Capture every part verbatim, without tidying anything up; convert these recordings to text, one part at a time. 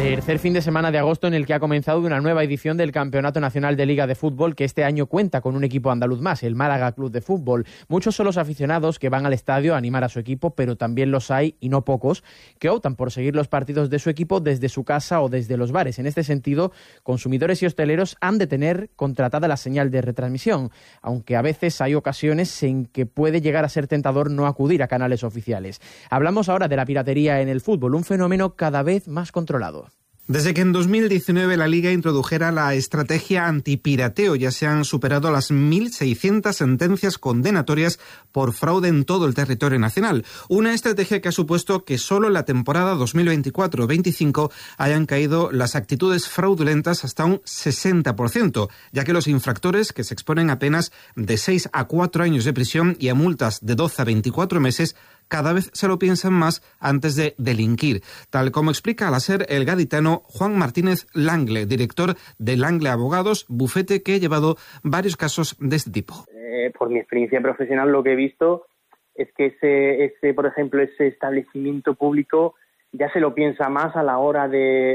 Tercer fin de semana de agosto en el que ha comenzado una nueva edición del Campeonato Nacional de Liga de Fútbol, que este año cuenta con un equipo andaluz más, el Málaga Club de Fútbol. Muchos son los aficionados que van al estadio a animar a su equipo, pero también los hay, y no pocos, que optan por seguir los partidos de su equipo desde su casa o desde los bares. En este sentido, consumidores y hosteleros han de tener contratada la señal de retransmisión, aunque a veces hay ocasiones en que puede llegar a ser tentador no acudir a canales oficiales. Hablamos ahora de la piratería en el fútbol, un fenómeno cada vez más controlado. Desde que en dos mil diecinueve la Liga introdujera la estrategia antipirateo, ya se han superado las mil seiscientas sentencias condenatorias por fraude en todo el territorio nacional. Una estrategia que ha supuesto que solo en la temporada dos mil veinticuatro veinticinco hayan caído las actitudes fraudulentas hasta un sesenta por ciento, ya que los infractores, que se exponen a penas de seis a cuatro años de prisión y a multas de doce a veinticuatro meses, cada vez se lo piensan más antes de delinquir, tal como explica al SER el gaditano Juan Martínez Langle, director de Langle Abogados, bufete que ha llevado varios casos de este tipo. Eh, por mi experiencia profesional, lo que he visto es que ese, ese, por ejemplo, ese establecimiento público ya se lo piensa más a la hora de,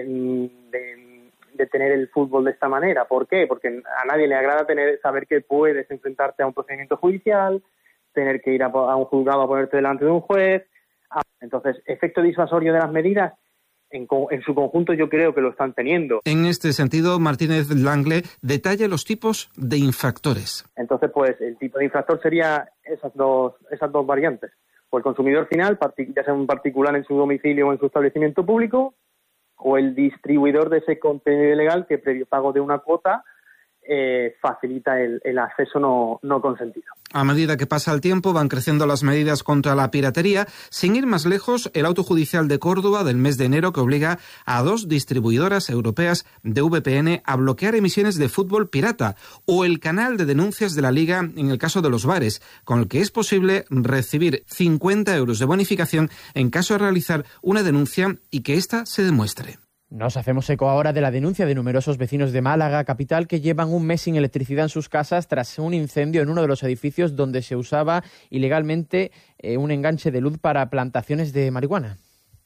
de, de tener el fútbol de esta manera. ¿Por qué? Porque a nadie le agrada tener saber que puedes enfrentarte a un procedimiento judicial, tener que ir a, a un juzgado a ponerte delante de un juez. Entonces, efecto disuasorio de las medidas, en, en su conjunto yo creo que lo están teniendo. En este sentido, Martínez Langle detalla los tipos de infractores. Entonces, pues, el tipo de infractor sería esas dos, esas dos variantes. O el consumidor final, ya sea un particular en su domicilio o en su establecimiento público, o el distribuidor de ese contenido ilegal que, previo pago de una cuota, Eh, facilita el, el acceso no, no consentido. A medida que pasa el tiempo van creciendo las medidas contra la piratería. Sin ir más lejos, el auto judicial de Córdoba del mes de enero que obliga a dos distribuidoras europeas de V P N a bloquear emisiones de fútbol pirata, o el canal de denuncias de la Liga en el caso de los bares, con el que es posible recibir cincuenta euros de bonificación en caso de realizar una denuncia y que ésta se demuestre. Nos hacemos eco ahora de la denuncia de numerosos vecinos de Málaga, capital, que llevan un mes sin electricidad en sus casas tras un incendio en uno de los edificios donde se usaba ilegalmente eh, un enganche de luz para plantaciones de marihuana.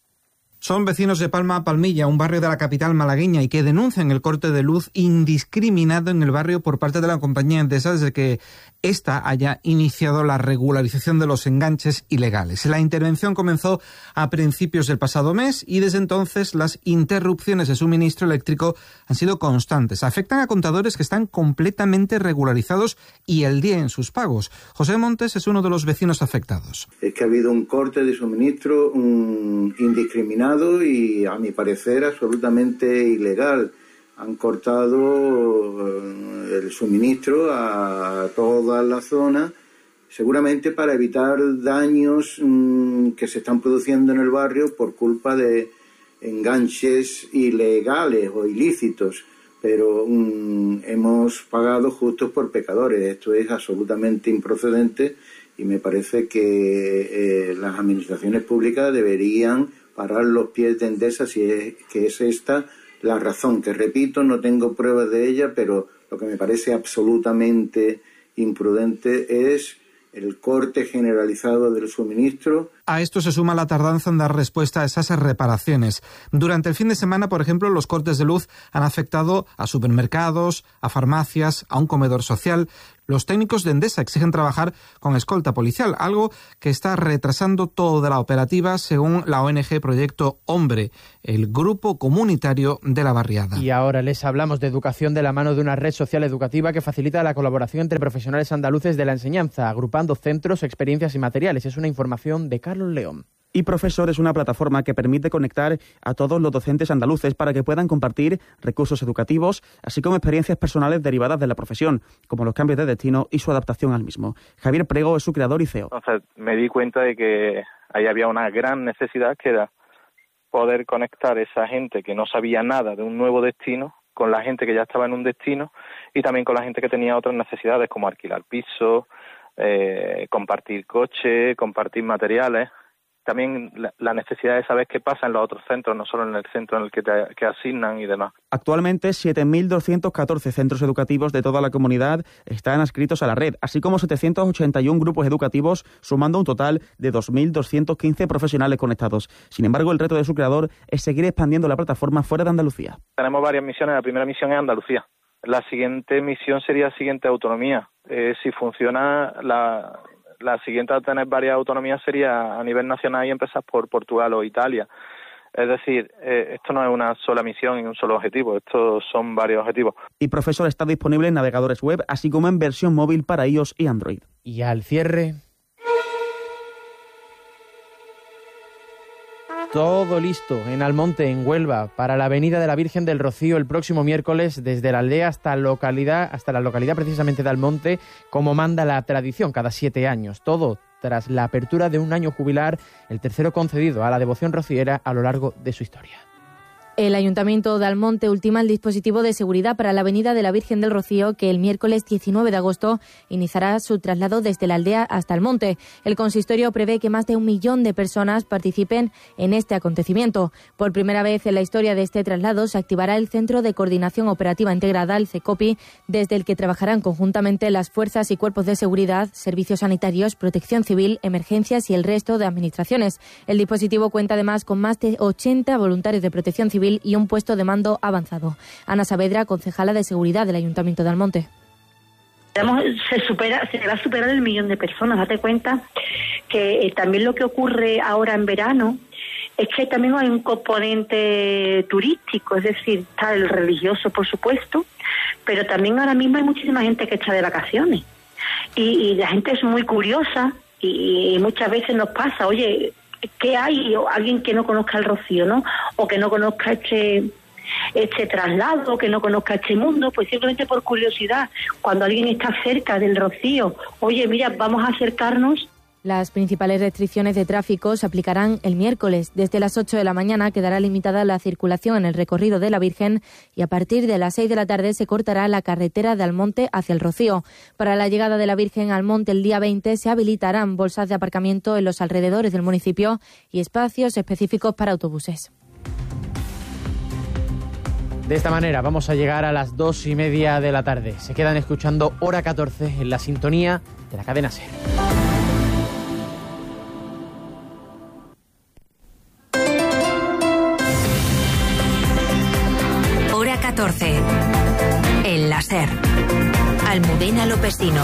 Son vecinos de Palma Palmilla, un barrio de la capital malagueña, y que denuncian el corte de luz indiscriminado en el barrio por parte de la compañía Endesa desde que ésta haya iniciado la regularización de los enganches ilegales. La intervención comenzó a principios del pasado mes y desde entonces las interrupciones de suministro eléctrico han sido constantes. Afectan a contadores que están completamente regularizados y el día en sus pagos. José Montes es uno de los vecinos afectados. Es que ha habido un corte de suministro um, indiscriminado y, a mi parecer, absolutamente ilegal. Han cortado el suministro a toda la zona, seguramente para evitar daños mmm, que se están produciendo en el barrio por culpa de enganches ilegales o ilícitos. Pero mmm, hemos pagado justos por pecadores. Esto es absolutamente improcedente y me parece que eh, las administraciones públicas deberían parar los pies de Endesa si es que es esta la razón, que repito, no tengo pruebas de ella, pero lo que me parece absolutamente imprudente es el corte generalizado del suministro. A esto se suma la tardanza en dar respuesta a esas reparaciones. Durante el fin de semana, por ejemplo, los cortes de luz han afectado a supermercados, a farmacias, a un comedor social. Los técnicos de Endesa exigen trabajar con escolta policial, algo que está retrasando toda la operativa, según la O N G Proyecto Hombre, el grupo comunitario de la barriada. Y ahora les hablamos de educación de la mano de una red social educativa que facilita la colaboración entre profesionales andaluces de la enseñanza, agrupando centros, experiencias y materiales. Es una información de Carlos León. iProfesor es una plataforma que permite conectar a todos los docentes andaluces para que puedan compartir recursos educativos, así como experiencias personales derivadas de la profesión, como los cambios de destino y su adaptación al mismo. Javier Prego es su creador y C E O. Entonces me di cuenta de que ahí había una gran necesidad, que era poder conectar esa gente que no sabía nada de un nuevo destino con la gente que ya estaba en un destino y también con la gente que tenía otras necesidades como alquilar pisos, eh, compartir coche, compartir materiales. también la, la necesidad de saber qué pasa en los otros centros, no solo en el centro en el que te que asignan y demás. Actualmente, siete mil doscientos catorce centros educativos de toda la comunidad están adscritos a la red, así como setecientos ochenta y uno grupos educativos, sumando un total de dos mil doscientos quince profesionales conectados. Sin embargo, el reto de su creador es seguir expandiendo la plataforma fuera de Andalucía. Tenemos varias misiones. La primera misión es Andalucía. La siguiente misión sería la siguiente autonomía. Eh, si funciona, la, la siguiente a tener varias autonomías sería a nivel nacional y empezar por Portugal o Italia. Es decir, eh, esto no es una sola misión y un solo objetivo, estos son varios objetivos. Y Profesor está disponible en navegadores web, así como en versión móvil para iOS y Android. Y al cierre, todo listo en Almonte, en Huelva, para la Avenida de la Virgen del Rocío el próximo miércoles, desde la aldea hasta localidad, hasta la localidad precisamente de Almonte, como manda la tradición cada siete años. Todo tras la apertura de un año jubilar, el tercero concedido a la devoción rociera a lo largo de su historia. El Ayuntamiento de Almonte ultima el dispositivo de seguridad para la Avenida de la Virgen del Rocío, que el miércoles diecinueve de agosto iniciará su traslado desde la aldea hasta Almonte. El consistorio prevé que más de un millón de personas participen en este acontecimiento. Por primera vez en la historia de este traslado se activará el Centro de Coordinación Operativa Integrada, el CECOPI, desde el que trabajarán conjuntamente las fuerzas y cuerpos de seguridad, servicios sanitarios, protección civil, emergencias y el resto de administraciones. El dispositivo cuenta además con más de ochenta voluntarios de protección civil y un puesto de mando avanzado. Ana Saavedra, concejala de Seguridad del Ayuntamiento de Almonte. Se supera, se va a superar el millón de personas. Date cuenta que eh, también lo que ocurre ahora en verano es que también hay un componente turístico, es decir, está el religioso, por supuesto, pero también ahora mismo hay muchísima gente que está de vacaciones y, y la gente es muy curiosa y, y muchas veces nos pasa, oye, ¿qué hay? O alguien que no conozca el Rocío, ¿no? O que no conozca este este traslado, que no conozca este mundo, pues simplemente por curiosidad, cuando alguien está cerca del Rocío, oye, mira, vamos a acercarnos. Las principales restricciones de tráfico se aplicarán el miércoles. Desde las ocho de la mañana quedará limitada la circulación en el recorrido de la Virgen y a partir de las seis de la tarde se cortará la carretera de Almonte hacia el Rocío. Para la llegada de la Virgen a Almonte el día veinte se habilitarán bolsas de aparcamiento en los alrededores del municipio y espacios específicos para autobuses. De esta manera vamos a llegar a las dos y media de la tarde. Se quedan escuchando Hora catorce en la sintonía de la cadena SER. catorce. El láser. Almudena Lopesino.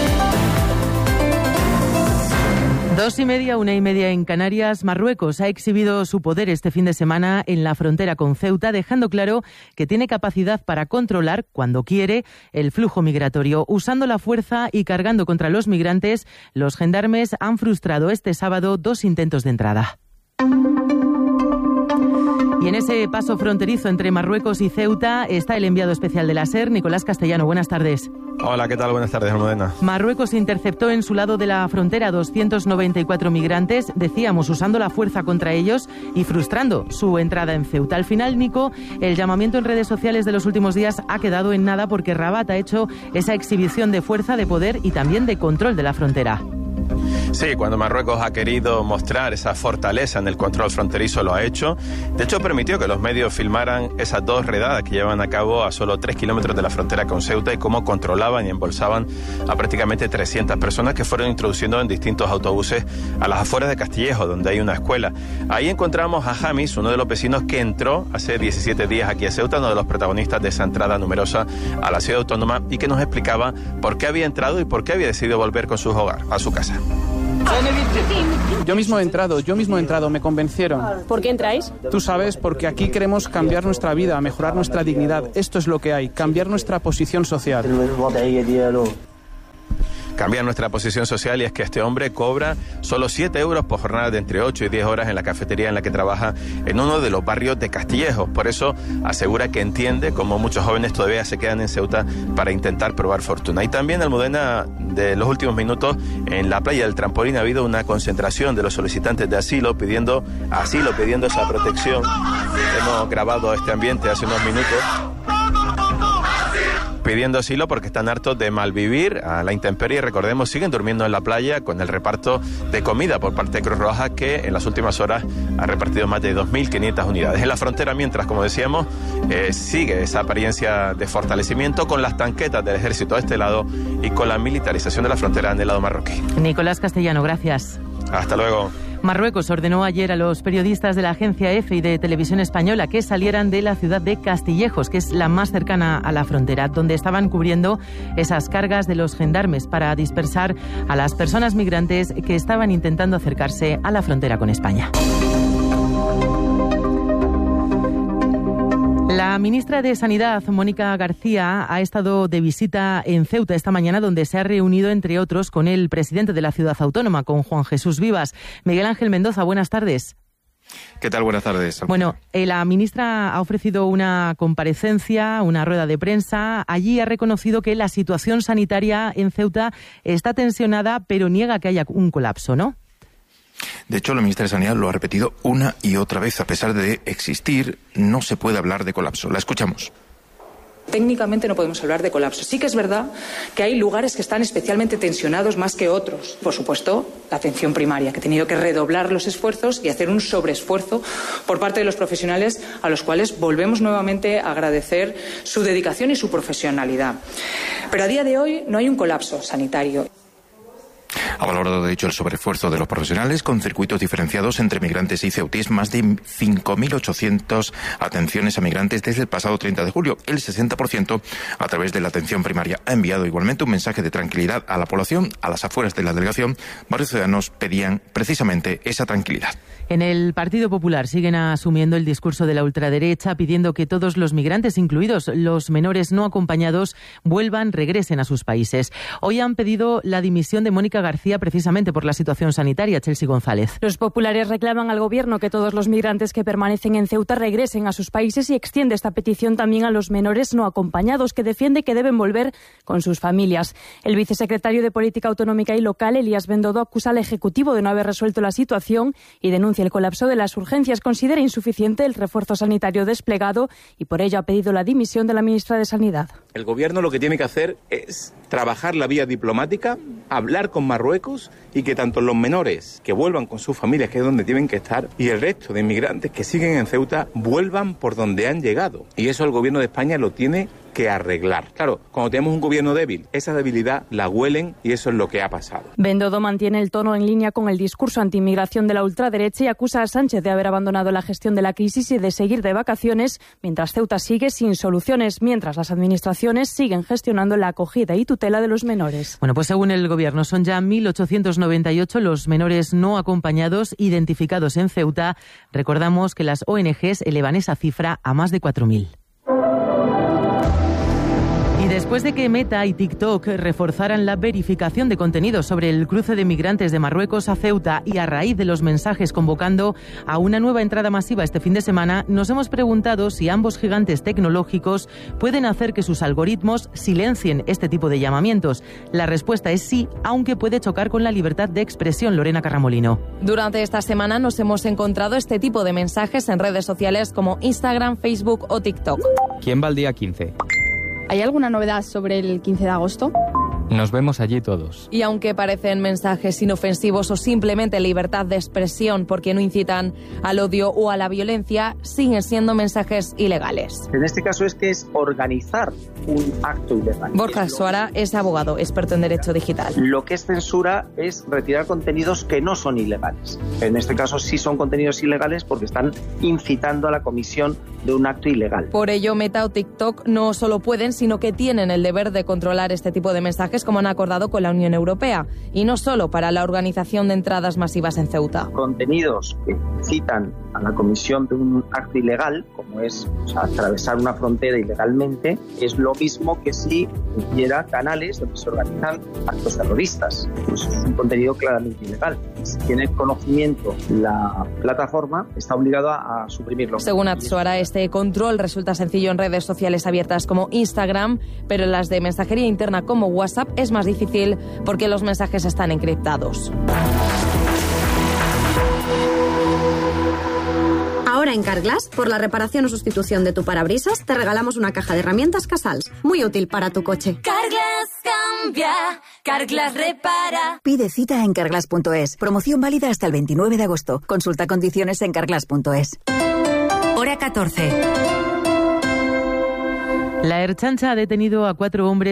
Dos y media, una y media en Canarias. Marruecos ha exhibido su poder este fin de semana en la frontera con Ceuta, dejando claro que tiene capacidad para controlar, cuando quiere, el flujo migratorio. Usando la fuerza y cargando contra los migrantes, los gendarmes han frustrado este sábado dos intentos de entrada. Y en ese paso fronterizo entre Marruecos y Ceuta está el enviado especial de la SER, Nicolás Castellano. Buenas tardes. Hola, ¿qué tal? Buenas tardes, Almudena. Marruecos interceptó en su lado de la frontera doscientos noventa y cuatro migrantes, decíamos, usando la fuerza contra ellos y frustrando su entrada en Ceuta. Al final, Nico, el llamamiento en redes sociales de los últimos días ha quedado en nada porque Rabat ha hecho esa exhibición de fuerza, de poder y también de control de la frontera. Sí, cuando Marruecos ha querido mostrar esa fortaleza en el control fronterizo lo ha hecho. De hecho, permitió que los medios filmaran esas dos redadas que llevan a cabo a solo tres kilómetros de la frontera con Ceuta y cómo controlaban y embolsaban a prácticamente trescientas personas que fueron introduciendo en distintos autobuses a las afueras de Castillejo, donde hay una escuela. Ahí encontramos a Jamis, uno de los vecinos que entró hace diecisiete días aquí a Ceuta, uno de los protagonistas de esa entrada numerosa a la ciudad autónoma y que nos explicaba por qué había entrado y por qué había decidido volver con su hogar, a su casa. Yo mismo he entrado, yo mismo he entrado, me convencieron. ¿Por qué entráis? Tú sabes, porque aquí queremos cambiar nuestra vida, mejorar nuestra dignidad. Esto es lo que hay, cambiar nuestra posición social. Cambiar nuestra posición social, y es que este hombre cobra solo siete euros por jornada de entre ocho y diez horas en la cafetería en la que trabaja en uno de los barrios de Castillejo. Por eso asegura que entiende cómo muchos jóvenes todavía se quedan en Ceuta para intentar probar fortuna. Y también, Almudena, de los últimos minutos en la playa del Trampolín ha habido una concentración de los solicitantes de asilo pidiendo asilo, pidiendo esa protección. Hemos grabado este ambiente hace unos minutos. pidiendo asilo porque están hartos de malvivir a la intemperie. Recordemos, siguen durmiendo en la playa con el reparto de comida por parte de Cruz Roja, que en las últimas horas ha repartido más de dos mil quinientas unidades. En la frontera, mientras, como decíamos, eh, sigue esa apariencia de fortalecimiento con las tanquetas del ejército de este lado y con la militarización de la frontera en el lado marroquí. Nicolás Castellano, gracias. Hasta luego. Marruecos ordenó ayer a los periodistas de la agencia EFE y de Televisión Española que salieran de la ciudad de Castillejos, que es la más cercana a la frontera, donde estaban cubriendo esas cargas de los gendarmes para dispersar a las personas migrantes que estaban intentando acercarse a la frontera con España. La ministra de Sanidad, Mónica García, ha estado de visita en Ceuta esta mañana, donde se ha reunido, entre otros, con el presidente de la ciudad autónoma, con Juan Jesús Vivas. Miguel Ángel Mendoza, buenas tardes. ¿Qué tal? Buenas tardes. Bueno, eh, la ministra ha ofrecido una comparecencia, una rueda de prensa. Allí ha reconocido que la situación sanitaria en Ceuta está tensionada, pero niega que haya un colapso, ¿no? De hecho, la ministra de Sanidad lo ha repetido una y otra vez. A pesar de existir, no se puede hablar de colapso. La escuchamos. Técnicamente no podemos hablar de colapso. Sí que es verdad que hay lugares que están especialmente tensionados más que otros. Por supuesto, la atención primaria, que ha tenido que redoblar los esfuerzos y hacer un sobreesfuerzo por parte de los profesionales, a los cuales volvemos nuevamente a agradecer su dedicación y su profesionalidad. Pero a día de hoy no hay un colapso sanitario. Ha valorado, de hecho, el sobreesfuerzo de los profesionales con circuitos diferenciados entre migrantes y ceutíes. Más de cinco mil ochocientas atenciones a migrantes desde el pasado treinta de julio. El sesenta por ciento a través de la atención primaria. Ha enviado igualmente un mensaje de tranquilidad a la población. A las afueras de la delegación, varios ciudadanos pedían precisamente esa tranquilidad. En el Partido Popular siguen asumiendo el discurso de la ultraderecha, pidiendo que todos los migrantes, incluidos los menores no acompañados, vuelvan, regresen a sus países. Hoy han pedido la dimisión de Mónica García precisamente por la situación sanitaria. Chelsea González. Los populares reclaman al Gobierno que todos los migrantes que permanecen en Ceuta regresen a sus países y extiende esta petición también a los menores no acompañados, que defiende que deben volver con sus familias. El vicesecretario de Política Autonómica y Local, Elías Bendodo, acusa al Ejecutivo de no haber resuelto la situación y denuncia el colapso de las urgencias. Considera insuficiente el refuerzo sanitario desplegado y por ello ha pedido la dimisión de la ministra de Sanidad. El Gobierno lo que tiene que hacer es trabajar la vía diplomática, hablar con Marruecos y que tanto los menores que vuelvan con sus familias, que es donde tienen que estar, y el resto de inmigrantes que siguen en Ceuta vuelvan por donde han llegado. Y eso el Gobierno de España lo tiene que arreglar. Claro, cuando tenemos un gobierno débil, esa debilidad la huelen y eso es lo que ha pasado. Bendodo mantiene el tono en línea con el discurso antiinmigración de la ultraderecha y acusa a Sánchez de haber abandonado la gestión de la crisis y de seguir de vacaciones, mientras Ceuta sigue sin soluciones, mientras las administraciones siguen gestionando la acogida y tutela de los menores. Bueno, pues según el Gobierno son ya mil ochocientos noventa y ocho los menores no acompañados identificados en Ceuta. Recordamos que las O N Ges elevan esa cifra a más de cuatro mil. Y después de que Meta y TikTok reforzaran la verificación de contenidos sobre el cruce de migrantes de Marruecos a Ceuta y a raíz de los mensajes convocando a una nueva entrada masiva este fin de semana, nos hemos preguntado si ambos gigantes tecnológicos pueden hacer que sus algoritmos silencien este tipo de llamamientos. La respuesta es sí, aunque puede chocar con la libertad de expresión. Lorena Carramolino. Durante esta semana nos hemos encontrado este tipo de mensajes en redes sociales como Instagram, Facebook o TikTok. ¿Quién va al día quince? ¿Hay alguna novedad sobre el quince de agosto? Nos vemos allí todos. Y aunque parecen mensajes inofensivos o simplemente libertad de expresión porque no incitan al odio o a la violencia, siguen siendo mensajes ilegales. En este caso es que es organizar un acto ilegal. Borja Suara es abogado, experto en derecho digital. Lo que es censura es retirar contenidos que no son ilegales. En este caso sí son contenidos ilegales porque están incitando a la comisión de un acto ilegal. Por ello, Meta o TikTok no solo pueden, sino que tienen el deber de controlar este tipo de mensajes, como han acordado con la Unión Europea, y no solo para la organización de entradas masivas en Ceuta. Contenidos que incitan a la comisión de un acto ilegal, como es, o sea, atravesar una frontera ilegalmente, es lo mismo que si hubiera canales donde se organizan actos terroristas. Pues es un contenido claramente ilegal. Si tiene conocimiento la plataforma, está obligado a, a suprimirlo. Según Atsuara, este control resulta sencillo en redes sociales abiertas como Instagram, pero en las de mensajería interna como WhatsApp es más difícil porque los mensajes están encriptados. Ahora Ahora en Carglass, por la reparación o sustitución de tu parabrisas, te regalamos una caja de herramientas Casals, muy útil para tu coche. Carglass cambia, Carglass repara. Pide cita en carglass punto es. Promoción válida hasta el veintinueve de agosto. Consulta condiciones en carglass punto es. Hora catorce. La Ertzaintza ha detenido a cuatro hombres